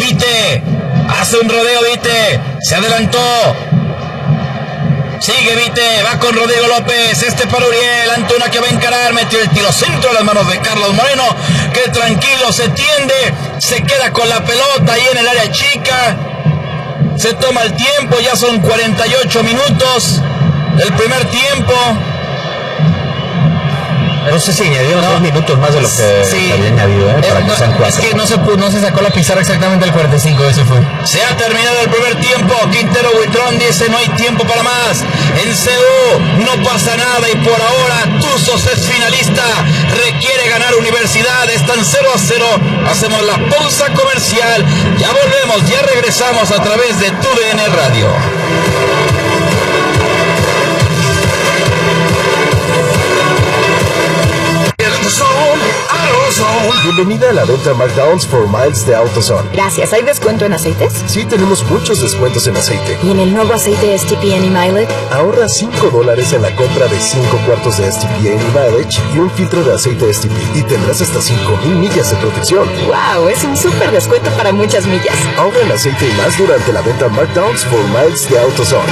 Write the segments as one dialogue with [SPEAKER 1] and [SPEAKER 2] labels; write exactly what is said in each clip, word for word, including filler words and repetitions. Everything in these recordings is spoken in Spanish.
[SPEAKER 1] Vite, hace un rodeo Vite, se adelantó. Sigue Vite, va con Rodrigo López, este para Uriel, Antuna que va a encarar, metió el tiro centro a las manos de Carlos Moreno, que tranquilo se tiende, se queda con la pelota ahí en el área chica, se toma el tiempo, ya son cuarenta y ocho minutos del primer tiempo.
[SPEAKER 2] No sé si añadieron no. dos minutos más de lo que sí. había añadido, ¿eh? Para
[SPEAKER 3] eh,
[SPEAKER 2] que sean cuatro.
[SPEAKER 3] Es que no se, no se sacó la pizarra exactamente el cuarenta y cinco, ese fue.
[SPEAKER 1] Se ha terminado el primer tiempo. Quintero Buitrón dice no hay tiempo para más. En C U no pasa nada y por ahora Tuzos es finalista. Requiere ganar Universidad. Están cero a cero. Hacemos la pausa comercial. Ya volvemos, ya regresamos a través de Tu D N Radio.
[SPEAKER 4] Bienvenida a la venta Markdowns for Miles de AutoZone.
[SPEAKER 5] Gracias. ¿Hay descuento en aceites?
[SPEAKER 4] Sí, tenemos muchos descuentos en aceite.
[SPEAKER 5] ¿Y en el nuevo aceite S T P Any Mileage?
[SPEAKER 4] Ahorra cinco dólares en la compra de cinco cuartos de S T P Any Mileage y un filtro de aceite S T P. Y tendrás hasta cinco mil millas de protección.
[SPEAKER 5] ¡Wow! Es un súper descuento para muchas millas.
[SPEAKER 4] Ahorra en aceite y más durante la venta Markdowns for Miles de AutoZone.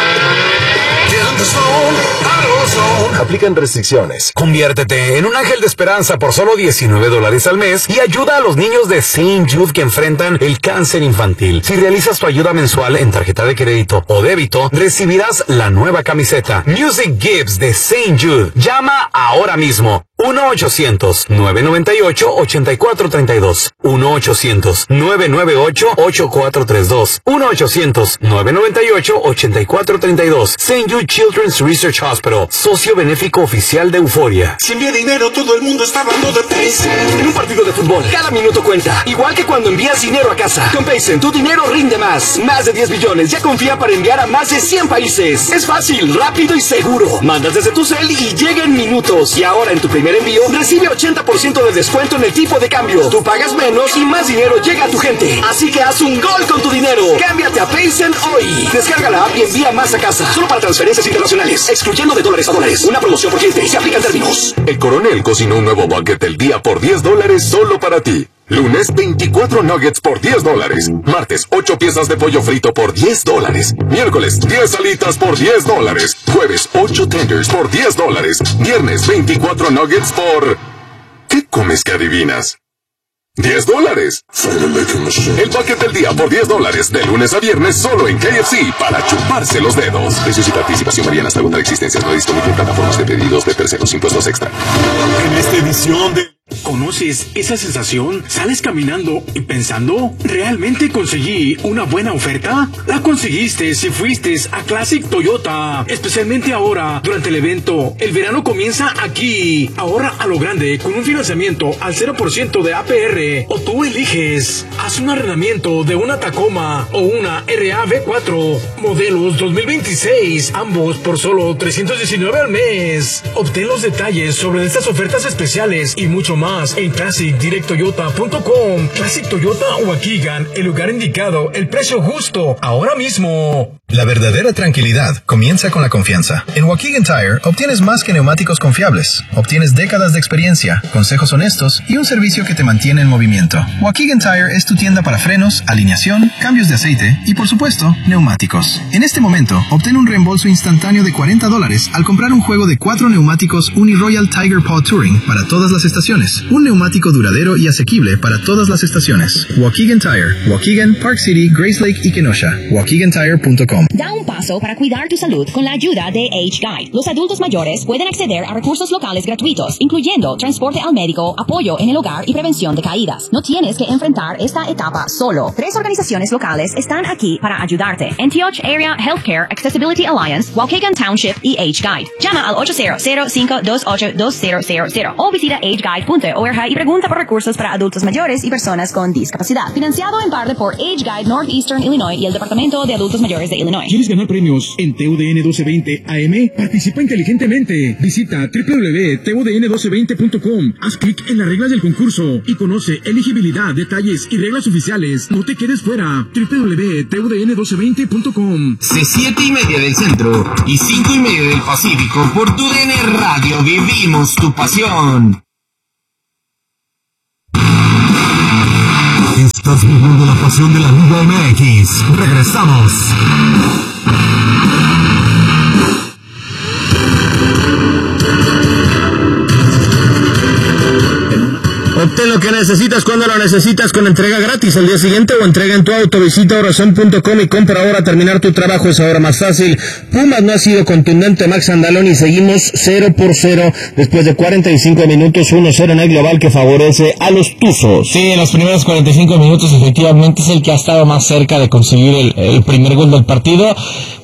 [SPEAKER 4] Aplican restricciones.
[SPEAKER 6] Conviértete en un ángel de esperanza por solo diecinueve dólares al mes y ayuda a los niños de Saint Jude que enfrentan el cáncer infantil. Si realizas tu ayuda mensual en tarjeta de crédito o débito, recibirás la nueva camiseta Music Gives de Saint Jude. Llama ahora mismo. uno ochocientos, nueve noventa y ocho, ochenta y cuatro treinta y dos. uno ochocientos, nueve noventa y ocho, ochenta y cuatro treinta y dos. uno ochocientos, nueve noventa y ocho, ochenta y cuatro treinta y dos. Saint Jude Children's Research Hospital, socio benéfico oficial de Euforia.
[SPEAKER 7] Si envía dinero, todo el mundo está hablando de Paycen. En un partido de fútbol, cada minuto cuenta. Igual que cuando envías dinero a casa. Con Paycen, tu dinero rinde más. Más de diez billones ya confía para enviar a más de cien países. Es fácil, rápido y seguro. Mandas desde tu cel y llega en minutos. Y ahora en tu primer envío, recibe ochenta por ciento de descuento en el tipo de cambio. Tú pagas menos y más dinero llega a tu gente. Así que haz un gol con tu dinero. Cámbiate a Paycen hoy. Descarga la app y envía más a casa. Solo para transferencias internacionales, excluyendo de dólares a dólares. Una promoción por cliente y se aplican términos.
[SPEAKER 8] El Coronel cocinó un nuevo bucket del día por diez dólares solo para ti. Lunes, veinticuatro nuggets por diez dólares. Martes, ocho piezas de pollo frito por diez dólares. Miércoles, diez alitas por diez dólares. Jueves, ocho tenders por diez dólares. Viernes, veinticuatro nuggets por... ¿Qué comes que adivinas? diez dólares. El bucket del día por diez dólares. De lunes a viernes solo en K F C para chuparse los dedos. Precios y participación varían hasta agotar existencias. No disponible en plataformas de pedidos de terceros, impuestos extra.
[SPEAKER 7] En esta edición de... ¿Conoces esa sensación? ¿Sales caminando y pensando? ¿Realmente conseguí una buena oferta? La conseguiste si fuiste a Classic Toyota. Especialmente ahora, durante el evento. El verano comienza aquí. Ahorra a lo grande con un financiamiento al cero por ciento de A P R. O tú eliges. Haz un arrendamiento de una Tacoma o una R A V cuatro. Modelos dos mil veintiséis. Ambos por solo trescientos diecinueve al mes. Obtén los detalles sobre estas ofertas especiales y mucho más en classic direct toyota punto com. Classic Toyota Waukegan, el lugar indicado, el precio justo, ahora mismo.
[SPEAKER 9] La verdadera tranquilidad comienza con la confianza. En Waukegan Tire obtienes más que neumáticos confiables. Obtienes décadas de experiencia, consejos honestos y un servicio que te mantiene en movimiento. Waukegan Tire es tu tienda para frenos, alineación, cambios de aceite y, por supuesto, neumáticos. En este momento, obtén un reembolso instantáneo de cuarenta dólares al comprar un juego de cuatro neumáticos Uniroyal Tiger Paw Touring para todas las estaciones. Un neumático duradero y asequible para todas las estaciones. Waukegan Tire, Waukegan, Park City, Grace Lake y Kenosha. Waukegan Tire punto com.
[SPEAKER 10] Da un paso para cuidar tu salud con la ayuda de Age Guide. Los adultos mayores pueden acceder a recursos locales gratuitos, incluyendo transporte al médico, apoyo en el hogar y prevención de caídas. No tienes que enfrentar esta etapa solo. Tres organizaciones locales están aquí para ayudarte: Antioch Area Healthcare Accessibility Alliance, Waukegan Township y Age Guide. Llama al ocho cero cero, cinco dos ocho, dos cero cero cero o visita age guide punto org y pregunta por recursos para adultos mayores y personas con discapacidad. Financiado en parte por Age Guide Northeastern Illinois y el Departamento de Adultos Mayores de Illinois.
[SPEAKER 7] ¿Quieres ganar premios en T U D N doce veinte A M? Participa inteligentemente. Visita doble u doble u doble u punto T U D N doce veinte punto com. Haz clic en las reglas del concurso y conoce elegibilidad, detalles y reglas oficiales. No te quedes fuera. doble u doble u doble u punto T U D N doce veinte punto com.
[SPEAKER 11] C siete y media del centro y cinco y media del Pacífico. Por Tu D N Radio vivimos tu pasión.
[SPEAKER 12] Está
[SPEAKER 11] Estás viviendo la pasión de la Liga M X. Regresamos.
[SPEAKER 3] Obtén lo que necesitas cuando lo necesitas con entrega gratis al día siguiente o entrega en tu auto. Visita Orazón punto com y compra ahora. Terminar tu trabajo es ahora más fácil. Pumas no ha sido contundente, Max Andalón, y seguimos cero por cero después de cuarenta y cinco minutos, uno cero en el global que favorece a los Tuzos.
[SPEAKER 2] Sí, en los primeros cuarenta y cinco minutos efectivamente es el que ha estado más cerca de conseguir el, el primer gol del partido,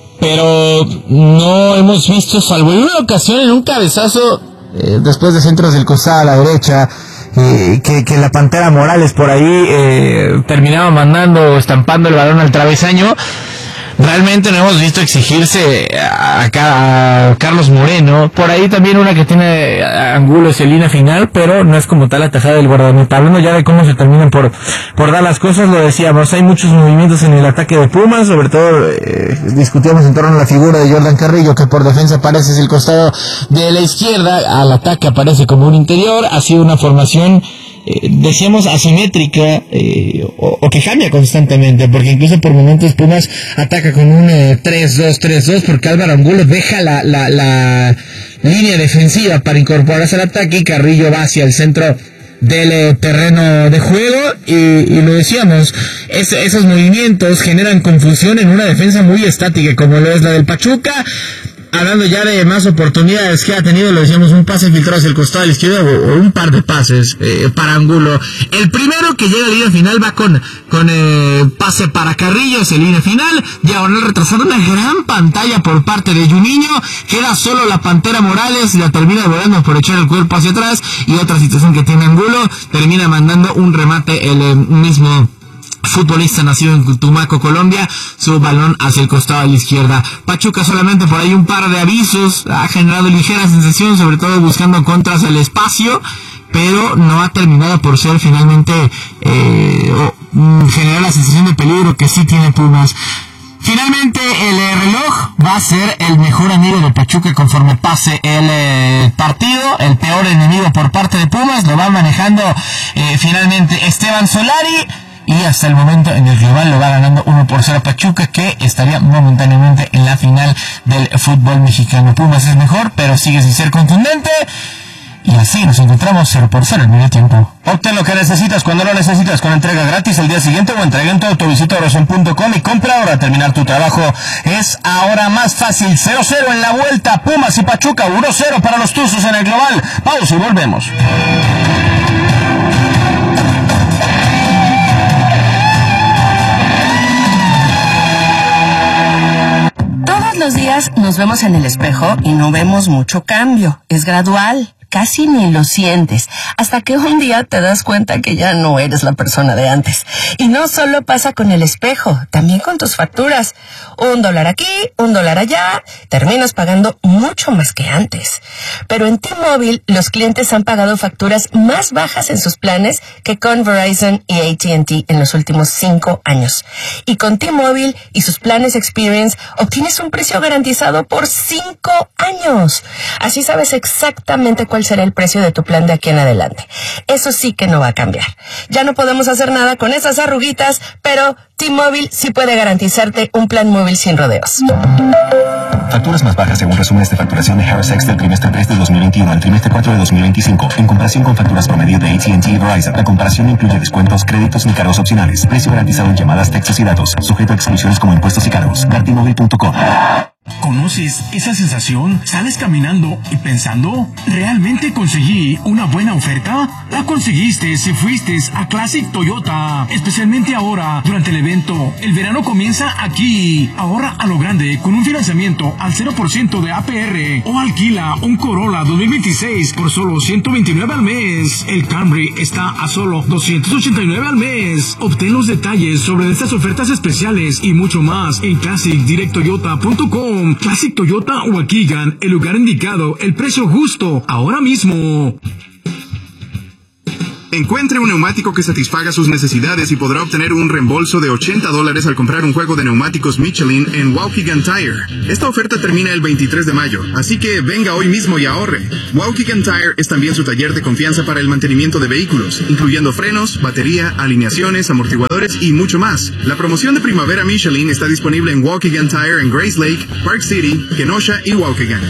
[SPEAKER 2] pero no hemos visto, salvo en una ocasión, en un cabezazo eh, después de centros del costado a la derecha, Eh, que, que la Pantera Morales por ahí eh, terminaba mandando o estampando el balón al travesaño. Realmente no hemos visto exigirse a, a, a Carlos Moreno. Por ahí también una que tiene Angulo es el línea final, pero no es como tal atajada del guardameta. Hablando ya de cómo se terminan por, por dar las cosas, lo decíamos, hay muchos movimientos en el ataque de Pumas, sobre todo eh, discutíamos en torno a la figura de Jordan Carrillo, que por defensa aparece es el costado de la izquierda, al ataque aparece como un interior. Ha sido una formación Eh, decíamos asimétrica eh, o, o que cambia constantemente, porque incluso por momentos Pumas ataca con un eh, tres dos tres dos, porque Álvaro Angulo deja la, la, la línea defensiva para incorporarse al ataque y Carrillo va hacia el centro del eh, terreno de juego y, y lo decíamos, es, esos movimientos generan confusión en una defensa muy estática como lo es la del Pachuca. Hablando ya de más oportunidades que ha tenido, lo decíamos, un pase filtrado hacia el costado de la izquierda o, o un par de pases eh, para Angulo. El primero que llega a la línea final va con, con eh, pase para Carrillo, es el línea final, diagonal retrasado, una gran pantalla por parte de Juninho, queda solo la Pantera Morales, la termina volando por echar el cuerpo hacia atrás, y otra situación que tiene Angulo, termina mandando un remate el eh, mismo futbolista nacido en Tumaco, Colombia, su balón hacia el costado de la izquierda. Pachuca solamente por ahí un par de avisos, ha generado ligera sensación, sobre todo buscando contras al espacio, pero no ha terminado por ser finalmente eh, o, mm, generar la sensación de peligro que sí tiene Pumas. Finalmente el eh, reloj va a ser el mejor amigo de Pachuca conforme pase el eh, partido. El peor enemigo por parte de Pumas lo va manejando eh, finalmente Esteban Solari, y hasta el momento en el global lo va ganando uno por cero Pachuca, que estaría momentáneamente en la final del fútbol mexicano. Pumas es mejor, pero sigue sin ser contundente, y así nos encontramos cero por cero en medio tiempo. Obtén lo que necesitas cuando lo necesitas con entrega gratis el día siguiente o entrega en tu auto. Visita Orazón punto com y compra ahora. Terminar tu trabajo es ahora más fácil. cero cero en la vuelta, Pumas y Pachuca, uno cero para los Tuzos en el global. Pausa y volvemos.
[SPEAKER 12] Los días nos vemos en el espejo y no vemos mucho cambio. Es gradual, casi ni lo sientes, hasta que un día te das cuenta que ya no eres la persona de antes. Y no solo pasa con el espejo, también con tus facturas. Un dólar aquí, un dólar allá, terminas pagando mucho más que antes. Pero en T-Mobile, los clientes han pagado facturas más bajas en sus planes que con Verizon y A T and T en los últimos cinco años. Y con T-Mobile y sus planes Experience, obtienes un precio garantizado por cinco años. Así sabes exactamente cuál será el precio de tu plan de aquí en adelante. Eso sí que no va a cambiar. Ya no podemos hacer nada con esas arruguitas, pero T-Mobile sí puede garantizarte un plan móvil sin rodeos.
[SPEAKER 13] Facturas más bajas según resúmenes de facturación de Harris X del trimestre tres de dos mil veintiuno al trimestre cuatro de dos mil veinticinco, en comparación con facturas promedio de A T and T y Verizon. La comparación incluye descuentos, créditos ni cargos opcionales. Precio garantizado en llamadas, textos y datos. Sujeto a exclusiones como impuestos y cargos. Ver T Mobile punto com.
[SPEAKER 7] ¿Conoces esa sensación? ¿Sales caminando y pensando? ¿Realmente conseguí una buena oferta? La conseguiste si fuiste a Classic Toyota. Especialmente ahora, durante el evento. El verano comienza aquí. Ahorra a lo grande con un financiamiento al cero por ciento de A P R. O alquila un Corolla dos mil veintiséis por solo ciento veintinueve al mes. El Camry está a solo doscientos ochenta y nueve al mes. Obtén los detalles sobre estas ofertas especiales y mucho más en classic direct toyota punto com. Classic Toyota Waukegan, el lugar indicado, el precio justo, ahora mismo.
[SPEAKER 9] Encuentre un neumático que satisfaga sus necesidades y podrá obtener un reembolso de ochenta dólares al comprar un juego de neumáticos Michelin en Waukegan Tire. Esta oferta termina el veintitrés de mayo, así que venga hoy mismo y ahorre. Waukegan Tire es también su taller de confianza para el mantenimiento de vehículos, incluyendo frenos, batería, alineaciones, amortiguadores y mucho más. La promoción de primavera Michelin está disponible en Waukegan Tire en Grace Lake, Park City, Kenosha y Waukegan.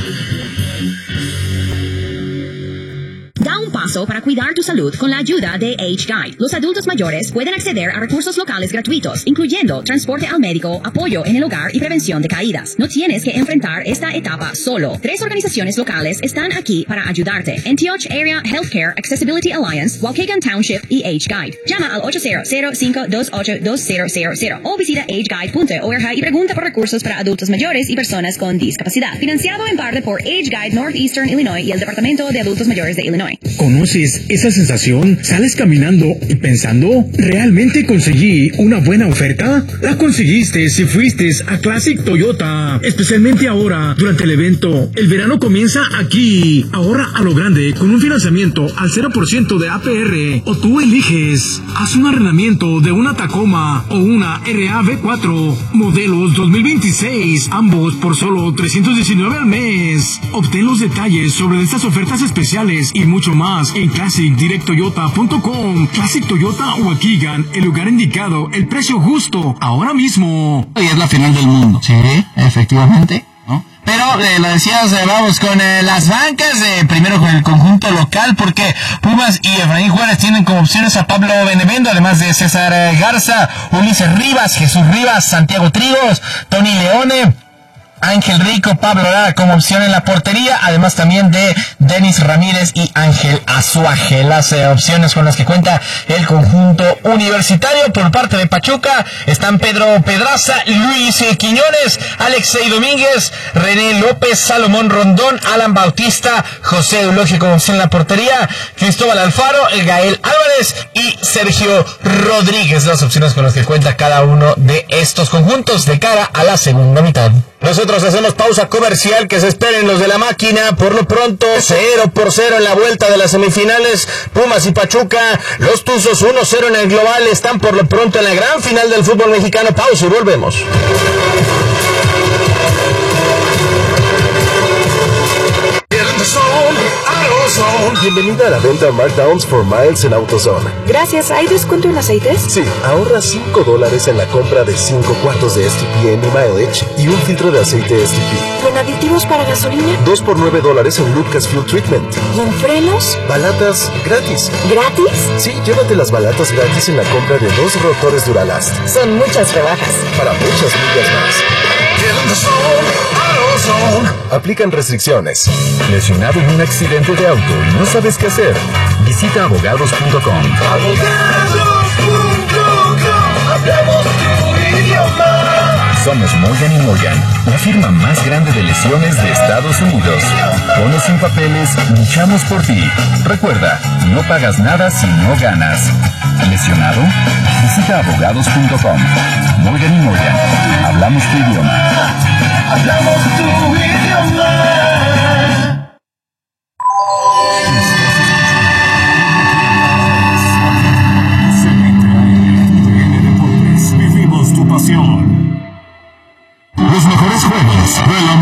[SPEAKER 10] Da un paso para cuidar tu salud con la ayuda de Age Guide. Los adultos mayores pueden acceder a recursos locales gratuitos, incluyendo transporte al médico, apoyo en el hogar y prevención de caídas. No tienes que enfrentar esta etapa solo. Tres organizaciones locales están aquí para ayudarte: Antioch Area Healthcare Accessibility Alliance, Waukegan Township y Age Guide. Llama al ocho cero cero, cinco dos ocho, dos cero cero cero o visita age guide punto org y pregunta por recursos para adultos mayores y personas con discapacidad. Financiado en parte por Age Guide Northeastern Illinois y el Departamento de Adultos Mayores de Illinois.
[SPEAKER 7] ¿Conoces esa sensación? ¿Sales caminando y pensando, ¿realmente conseguí una buena oferta? La conseguiste si fuiste a Classic Toyota. Especialmente ahora, durante el evento. El verano comienza aquí. Ahorra a lo grande con un financiamiento al cero por ciento de A P R. O tú eliges. Haz un arrendamiento de una Tacoma o una R A V cuatro. Modelos dos mil veintiséis. Ambos por solo trescientos diecinueve al mes. Obtén los detalles sobre estas ofertas especiales y mucho más en classic direct toyota punto com. Classic Toyota Waukegan, el lugar indicado, el precio justo, ahora mismo.
[SPEAKER 2] Y es la final del mundo. Sí, efectivamente, ¿no? Pero eh, lo decías, eh, vamos con eh, las bancas, eh, primero con el conjunto local, porque Pumas y Efraín Juárez tienen como opciones a Pablo Benevendo, además de César eh, Garza, Ulises Rivas, Jesús Rivas, Santiago Trigos, Tony Leone, Ángel Rico, Pablo Lara como opción en la portería, además también de Denis Ramírez y Ángel Azuaje, las eh, opciones con las que cuenta el conjunto universitario. Por parte de Pachuca están Pedro Pedraza, Luis eh, Quiñones, Alexei Domínguez, René López, Salomón Rondón, Alan Bautista, José Eulogio como opción en la portería, Cristóbal Alfaro, Gael Álvarez y Sergio Rodríguez, las opciones con las que cuenta cada uno de estos conjuntos de cara a la segunda mitad.
[SPEAKER 3] Nosotros hacemos pausa comercial, que se esperen los de la máquina. Por lo pronto, cero por cero en la vuelta de las semifinales. Pumas y Pachuca, los Tuzos uno cero en el global, están por lo pronto en la gran final del fútbol mexicano. Pausa y volvemos.
[SPEAKER 4] Bienvenida a la venta Markdowns for Miles en AutoZone.
[SPEAKER 5] Gracias. ¿Hay descuento en aceites?
[SPEAKER 4] Sí, ahorra cinco dólares en la compra de cinco cuartos de S T P Any Mileage y un filtro de aceite S T P.
[SPEAKER 5] ¿En aditivos para gasolina?
[SPEAKER 4] dos por nueve dólares en Lucas Fuel Treatment.
[SPEAKER 5] ¿Y en frenos?
[SPEAKER 4] Balatas gratis.
[SPEAKER 5] ¿Gratis?
[SPEAKER 4] Sí, llévate las balatas gratis en la compra de dos rotores Duralast.
[SPEAKER 5] Son muchas rebajas.
[SPEAKER 4] Para muchas millas más. Aplican restricciones.
[SPEAKER 8] Lesionado en un accidente de auto y no sabes qué hacer. Visita abogados punto com.
[SPEAKER 11] Abogados punto com. Hablamos tu idioma.
[SPEAKER 8] Somos Morgan y Morgan, la firma más grande de lesiones de Estados Unidos. Pones sin papeles, luchamos por ti. Recuerda, no pagas nada si no ganas. ¿Lesionado? Visita abogados punto com. Morgan y Morgan, hablamos tu idioma.
[SPEAKER 11] Hablamos tu idioma. Vivimos tu pasión. Los mejores juegos de la